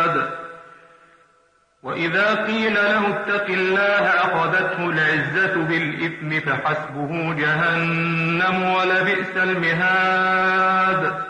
العباد. وإذا قيل له اتق الله أخذته العزة بالإثم فحسبه جهنم ولبئس المهاد.